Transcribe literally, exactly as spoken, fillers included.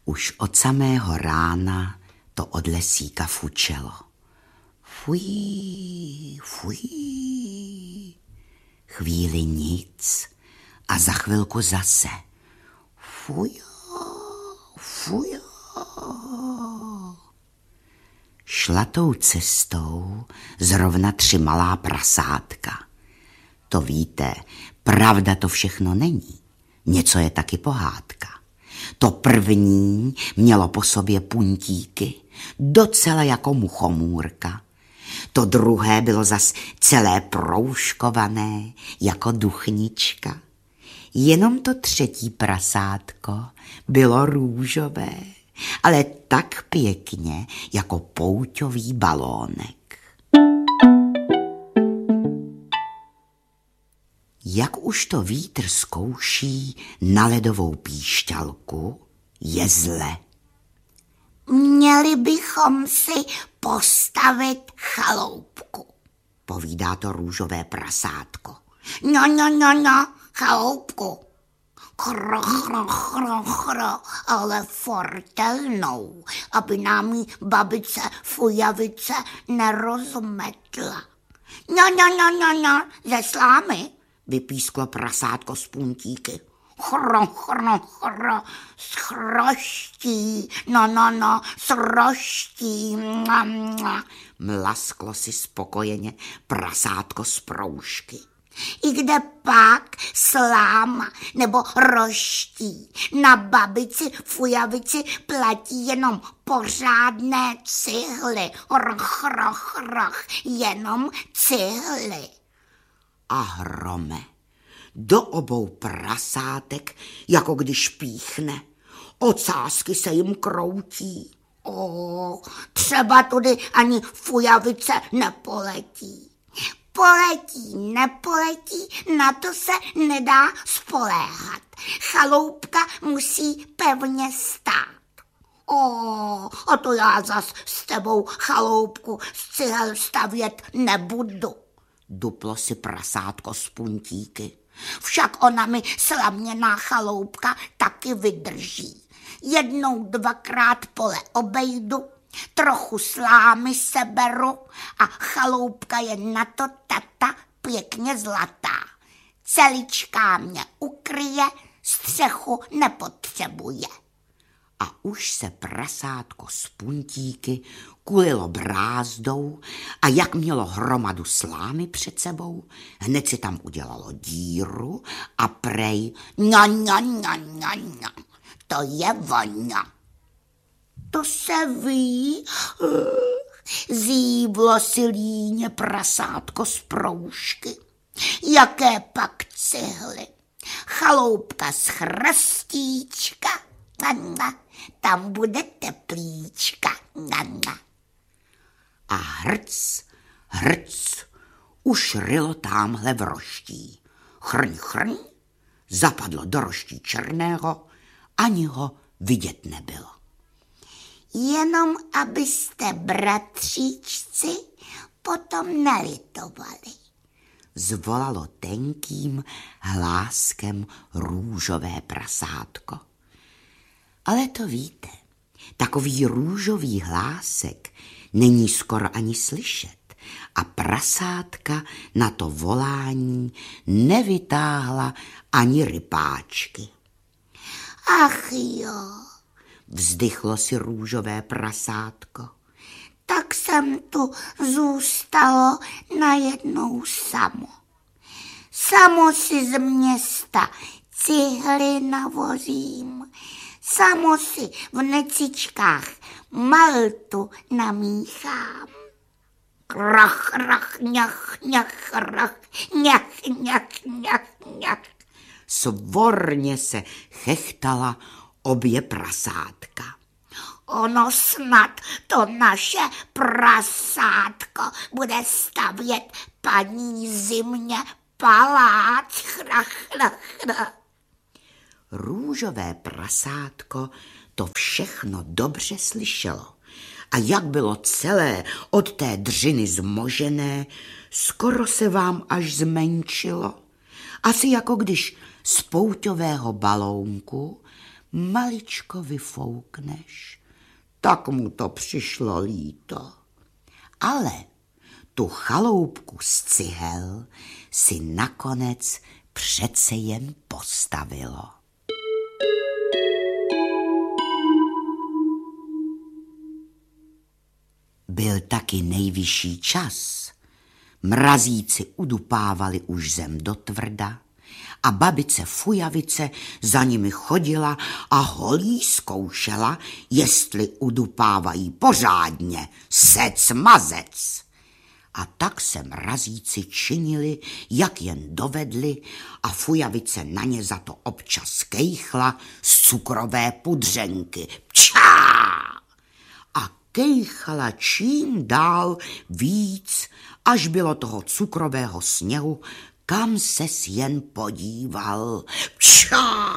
Už od samého rána to od lesíka fučelo. Fuj, fuj. Chvíli nic a za chvilku zase. Fuj, fuj. Šla tou cestou zrovna tři malá prasátka. To víte, pravda to všechno není. Něco je taky pohádka. To první mělo po sobě puntíky, docela jako muchomůrka. To druhé bylo zas celé proužkované, jako duchnička. Jenom to třetí prasátko bylo růžové, ale tak pěkně, jako pouťový balónek. Jak už to vítr zkouší na ledovou píšťalku, je zle. Měli bychom si postavit chaloupku, povídá to růžové prasátko. No, no, no, no, chaloupku. Chro, chro, chro, chro, ale fortelnou, aby nám ji babice Fujavice nerozmetla. No, no, no, no, no, ze slámy, vypísklo prasátko z puntíky. Chro, chro, chro, s chroští, no, no, no, s roští. Mua, mua. Mlasklo si spokojeně prasátko z proužky. I kde pak sláma nebo roští na babici Fujavici platí jenom pořádné cihly. Roch, roch, roch, jenom cihly. A hrome, do obou prasátek, jako když píchne. Ocásky se jim kroutí. O, třeba tudy ani Fujavice nepoletí. Poletí, nepoletí, na to se nedá spoléhat. Chaloupka musí pevně stát. O, a to já zas s tebou chaloupku z cihel stavět nebudu. Duplo si prasátko z puntíky. Však ona mi slaměná chaloupka taky vydrží. Jednou, dvakrát pole obejdu, trochu slámy seberu a chaloupka je na to tata pěkně zlatá. Celičká mě ukryje, střechu nepotřebuje. A už se prasátko z puntíky kulilo brázdou a jak mělo hromadu slámy před sebou, hned si tam udělalo díru a prej ňa, ňa, ňa, ňa, ňa. To je voňa. To se ví, zývlo si líně prasátko z proužky. Jaké pak cihly? Chaloupka z chrstíčka, tam bude teplíčka. A hrc, hrc, už rylo támhle v roští. Chrň, chrň, zapadlo do roští černého, ani ho vidět nebylo. Jenom abyste, bratříčci, potom nelitovali, zvolalo tenkým hláskem růžové prasátko. Ale to víte, takový růžový hlásek není skoro ani slyšet a prasátka na to volání nevytáhla ani rypáčky. Ach jo, vzdychlo si růžové prasátko. Tak jsem tu zůstalo najednou samo. Samo si z města cihly navozím, samo si v necičkách maltu namíchám. Krach, rach, ňach, ňach, rach, ňach, ňach, ňach, ňach. Svorně se chechtala obě prasátka. Ono snad to naše prasátko bude stavět paní Zimě palác. Chra, chra, chra. Růžové prasátko to všechno dobře slyšelo. A jak bylo celé od té dřiny zmožené, skoro se vám až zmenšilo. Asi jako když z pouťového balónku maličko vyfoukneš, tak mu to přišlo líto. Ale tu chaloupku z cihel si nakonec přece jen postavilo. Byl taky nejvyšší čas. Mrazíci udupávali už zem do tvrda a babice Fujavice za nimi chodila a holí zkoušela, jestli udupávají pořádně, sec mazec. A tak se mrazíci činili, jak jen dovedli, a Fujavice na ně za to občas kejchla z cukrové pudřenky. Pčá! A kejchala čím dál víc, až bylo toho cukrového sněhu, kam ses jen podíval. Pčá!